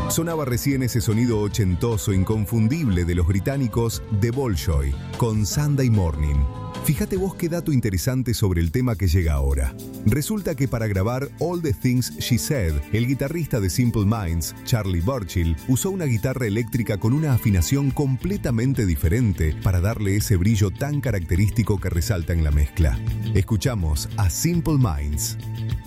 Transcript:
Sonaba recién ese sonido ochentoso, inconfundible de los británicos The Bolshoi, con Sunday Morning. Fíjate vos qué dato interesante sobre el tema que llega ahora. Resulta que para grabar All the Things She Said, el guitarrista de Simple Minds, Charlie Burchill, usó una guitarra eléctrica con una afinación completamente diferente para darle ese brillo tan característico que resalta en la mezcla. Escuchamos a Simple Minds.